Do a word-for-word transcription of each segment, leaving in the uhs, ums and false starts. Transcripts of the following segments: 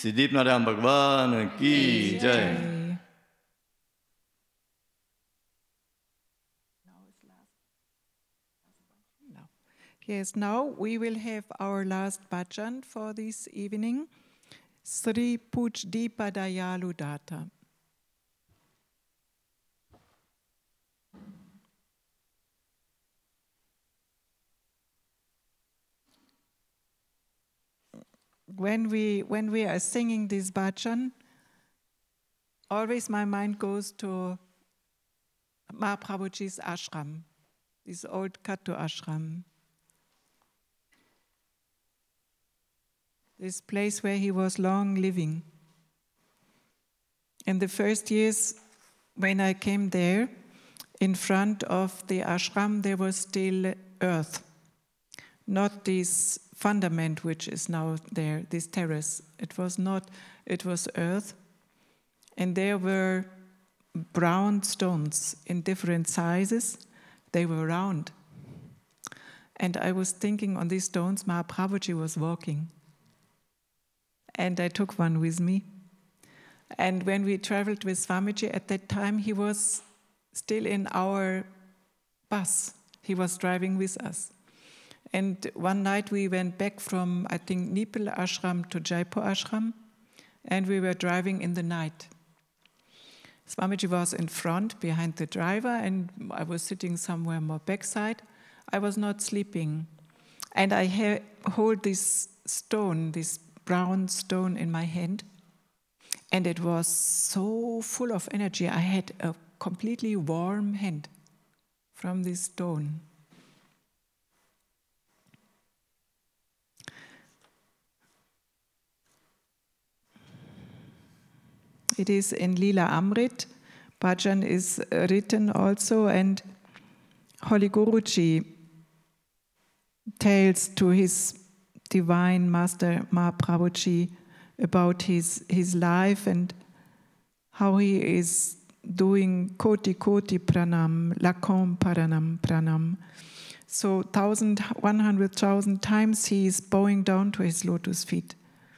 Siddhip Narayan Bhagwan Ki Jai. Yes, now we will have our last bhajan for this evening, Sri Pujdipa Dayalu Datta. When we, when we are singing this bhajan, always my mind goes to Mahaprabhuji's ashram, this old Kattu ashram. This place where he was long living. In the first years when I came there, in front of the ashram there was still earth, not this fundament which is now there, this terrace. It was not, it was earth, and there were brown stones in different sizes. They were round. And I was thinking on these stones, Mahaprabhuji was walking. And I took one with me. And when we traveled with Swamiji at that time, he was still in our bus. He was driving with us. And one night we went back from, I think, Nipal Ashram to Jaipur Ashram, and we were driving in the night. Swamiji was in front, behind the driver, and I was sitting somewhere more backside. I was not sleeping. And I ha- hold this stone, this brown stone in my hand, and it was so full of energy. I had a completely warm hand from this stone. It is in Lila Amrit. Bhajan is written also, and Holy Guruji tells to his Divine Master Mahaprabhuji about his, his life and how he is doing koti koti pranam, lakham paranam pranam. So thousand, one hundred thousand times he is bowing down to his lotus feet.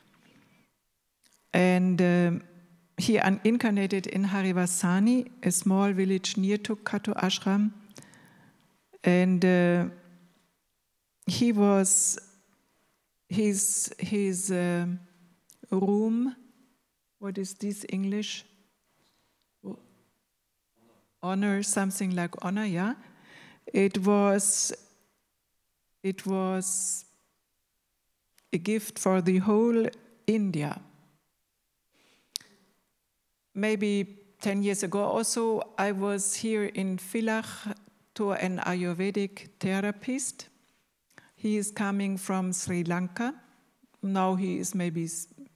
And uh, he incarnated in Harivasani, a small village near to Kattu Ashram. And uh, he was His, his uh, room, what is this English? Honor, something like honor, yeah. It was, it was a gift for the whole India. Maybe ten years ago also, I was here in Villach to an Ayurvedic therapist. He is coming from Sri Lanka. Now he is maybe